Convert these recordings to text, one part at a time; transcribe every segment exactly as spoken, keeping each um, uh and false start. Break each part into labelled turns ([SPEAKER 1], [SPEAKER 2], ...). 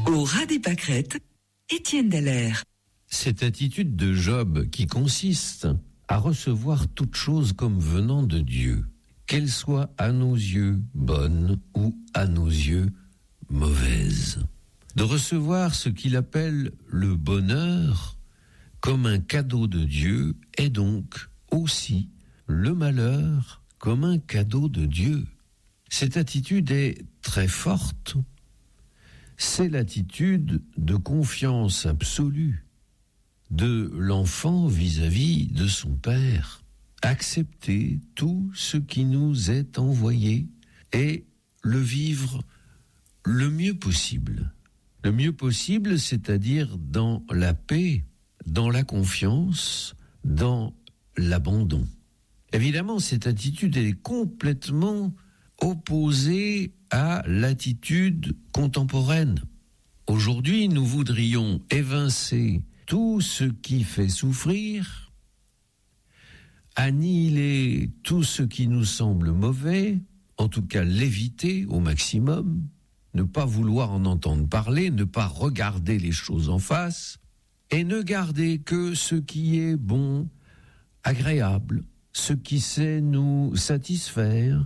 [SPEAKER 1] Au ras des pâquerettes, Étienne Dallaire.
[SPEAKER 2] Cette attitude de Job qui consiste à recevoir toute chose comme venant de Dieu, qu'elle soit à nos yeux bonne ou à nos yeux mauvaise. De recevoir ce qu'il appelle le bonheur comme un cadeau de Dieu et donc aussi le malheur comme un cadeau de Dieu. Cette attitude est très forte. C'est l'attitude de confiance absolue de l'enfant vis-à-vis de son père. Accepter tout ce qui nous est envoyé et le vivre le mieux possible. Le mieux possible, c'est-à-dire dans la paix, dans la confiance, dans l'abandon. Évidemment, cette attitude est complètement opposée à l'attitude contemporaine. Aujourd'hui, nous voudrions évincer tout ce qui fait souffrir, annihiler tout ce qui nous semble mauvais, en tout cas l'éviter au maximum, ne pas vouloir en entendre parler, ne pas regarder les choses en face, et ne garder que ce qui est bon, agréable, ce qui sait nous satisfaire,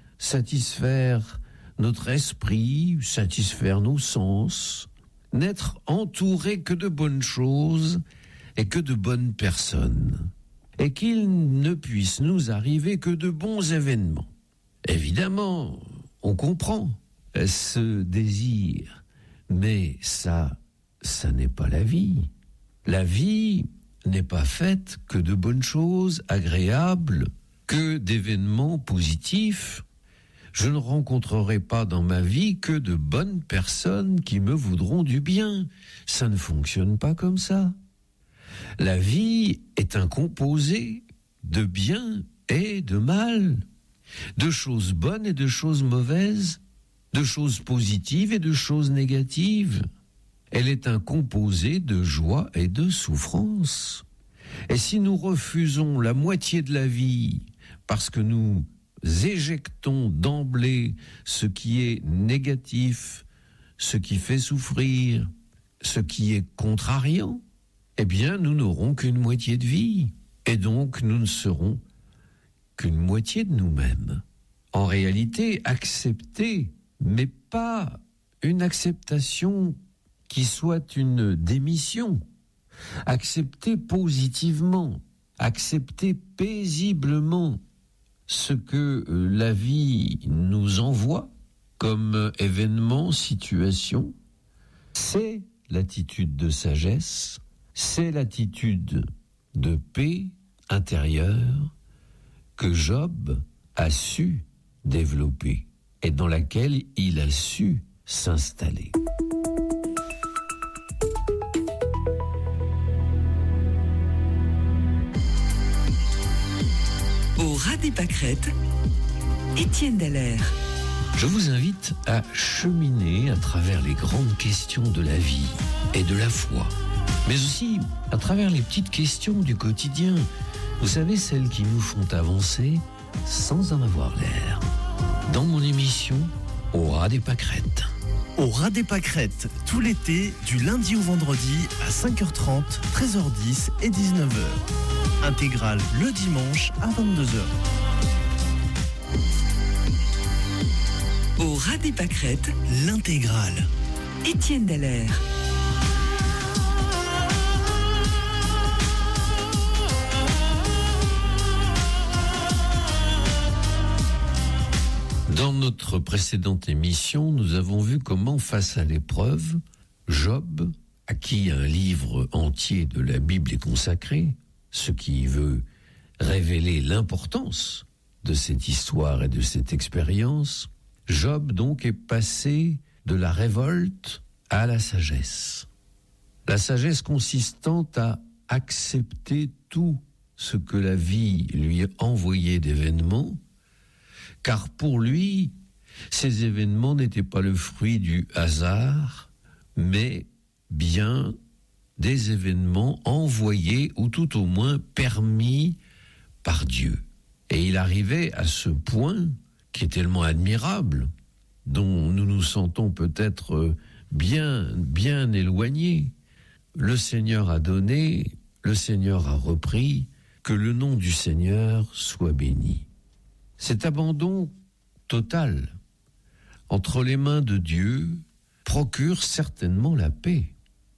[SPEAKER 2] satisfaire notre esprit, satisfaire nos sens, n'être entouré que de bonnes choses et que de bonnes personnes, et qu'il ne puisse nous arriver que de bons événements. Évidemment, on comprend ce désir, mais ça, ça n'est pas la vie. La vie n'est pas faite que de bonnes choses agréables, que d'événements positifs. Je ne rencontrerai pas dans ma vie que de bonnes personnes qui me voudront du bien. Ça ne fonctionne pas comme ça. La vie est un composé de bien et de mal, de choses bonnes et de choses mauvaises, de choses positives et de choses négatives. Elle est un composé de joie et de souffrance. Et si nous refusons la moitié de la vie parce que nous éjectons d'emblée ce qui est négatif, ce qui fait souffrir, ce qui est contrariant, eh bien nous n'aurons qu'une moitié de vie, et donc nous ne serons qu'une moitié de nous-mêmes. En réalité, accepter, mais pas une acceptation qui soit une démission, accepter positivement, accepter paisiblement ce que la vie nous envoie comme événement, situation, c'est l'attitude de sagesse, c'est l'attitude de paix intérieure que Job a su développer et dans laquelle il a su s'installer.
[SPEAKER 1] Au ras des pâquerettes, Étienne Dallaire.
[SPEAKER 2] Je vous invite à cheminer à travers les grandes questions de la vie et de la foi, mais aussi à travers les petites questions du quotidien. Vous savez, celles qui nous font avancer sans en avoir l'air. Dans mon émission, Au ras des pâquerettes.
[SPEAKER 3] Au ras des pâquerettes, tout l'été, du lundi au vendredi à cinq heures trente, treize heures dix et dix-neuf heures. Intégrale le dimanche à vingt-deux heures.
[SPEAKER 1] Au ras des pâquerettes,
[SPEAKER 3] l'intégrale.
[SPEAKER 1] Étienne Dallaire.
[SPEAKER 2] Dans notre précédente émission, nous avons vu comment, face à l'épreuve, Job, à qui un livre entier de la Bible est consacré, ce qui veut révéler l'importance de cette histoire et de cette expérience, Job donc est passé de la révolte à la sagesse. La sagesse consistant à accepter tout ce que la vie lui a envoyé d'événements, car pour lui, ces événements n'étaient pas le fruit du hasard, mais bien des événements envoyés ou tout au moins permis par Dieu. Et il arrivait à ce point qui est tellement admirable, dont nous nous sentons peut-être bien, bien éloigné. Le Seigneur a donné, le Seigneur a repris, que le nom du Seigneur soit béni. Cet abandon total entre les mains de Dieu procure certainement la paix.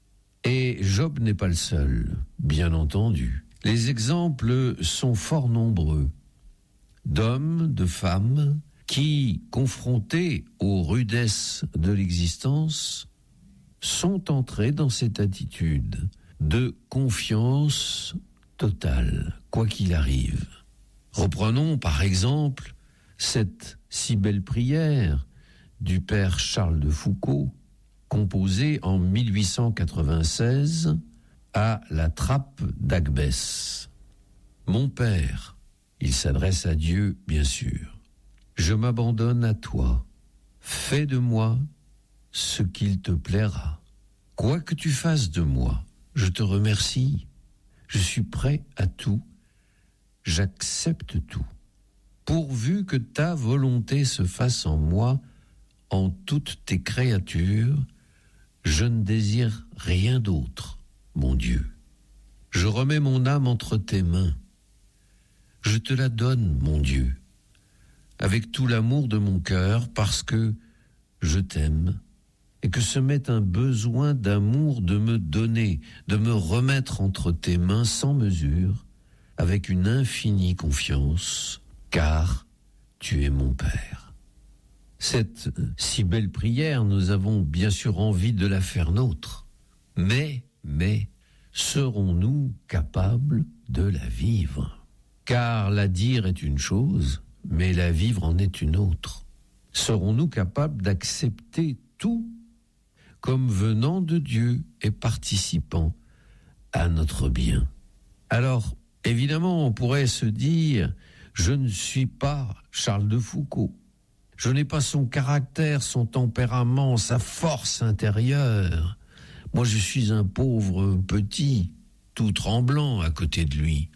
[SPEAKER 2] Et Job n'est pas le seul, bien entendu. Les exemples sont fort nombreux d'hommes, de femmes qui, confrontés aux rudesses de l'existence, sont entrés dans cette attitude de confiance totale, quoi qu'il arrive. Reprenons par exemple cette si belle prière du père Charles de Foucauld, composée en mille huit cent quatre-vingt-seize à la trappe d'Agbès. Mon Père, il s'adresse à Dieu, bien sûr, je m'abandonne à toi. Fais de moi ce qu'il te plaira. Quoi que tu fasses de moi, je te remercie. Je suis prêt à tout. J'accepte tout. Pourvu que ta volonté se fasse en moi, en toutes tes créatures, je ne désire rien d'autre, mon Dieu. Je remets mon âme entre tes mains. Je te la donne, mon Dieu, avec tout l'amour de mon cœur, parce que je t'aime, et que ce m'est un besoin d'amour de me donner, de me remettre entre tes mains sans mesure, avec une infinie confiance, car tu es mon Père. Cette si belle prière, nous avons bien sûr envie de la faire nôtre, mais, mais, serons-nous capables de la vivre ? Car la dire est une chose, mais la vivre en est une autre. Serons-nous capables d'accepter tout comme venant de Dieu et participant à notre bien? Alors, évidemment, on pourrait se dire, je ne suis pas Charles de Foucauld. Je n'ai pas son caractère, son tempérament, sa force intérieure. Moi, je suis un pauvre petit, tout tremblant à côté de lui.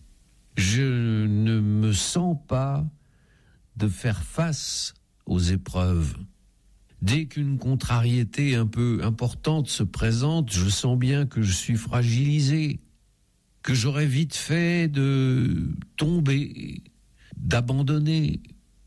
[SPEAKER 2] Je ne me sens pas de faire face aux épreuves. Dès qu'une contrariété un peu importante se présente, je sens bien que je suis fragilisé, que j'aurais vite fait de tomber, d'abandonner,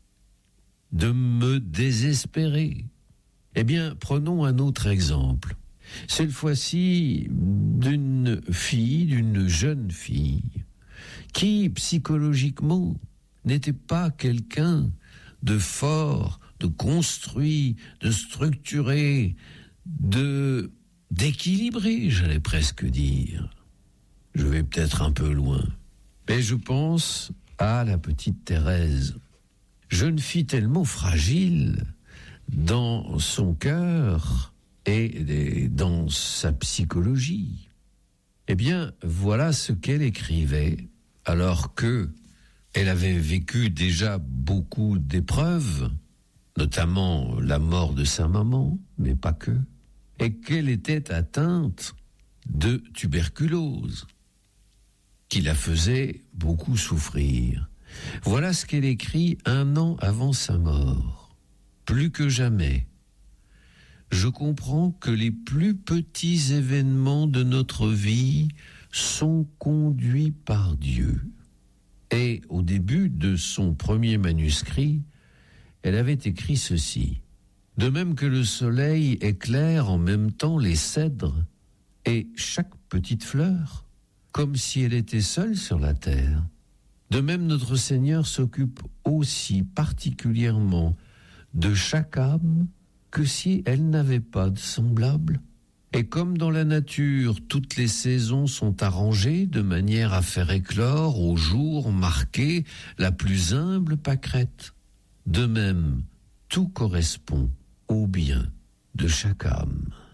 [SPEAKER 2] de me désespérer. Eh bien, prenons un autre exemple. Cette fois-ci, d'une fille, d'une jeune fille, qui, psychologiquement, n'était pas quelqu'un de fort, de construit, de structuré, de d'équilibré, j'allais presque dire. Je vais peut-être un peu loin. Mais je pense à la petite Thérèse. Jeune fille tellement fragile dans son cœur et dans sa psychologie. Eh bien, voilà ce qu'elle écrivait, alors que elle avait vécu déjà beaucoup d'épreuves, notamment la mort de sa maman, mais pas que, et qu'elle était atteinte de tuberculose, qui la faisait beaucoup souffrir. Voilà ce qu'elle écrit un an avant sa mort. Plus que jamais, je comprends que les plus petits événements de notre vie sont conduits par Dieu. Et au début de son premier manuscrit, elle avait écrit ceci. De même que le soleil éclaire en même temps les cèdres et chaque petite fleur, comme si elle était seule sur la terre, de même notre Seigneur s'occupe aussi particulièrement de chaque âme que si elle n'avait pas de semblable. Et comme dans la nature, toutes les saisons sont arrangées de manière à faire éclore au jour marqué la plus humble pâquerette, de même, tout correspond au bien de chaque âme.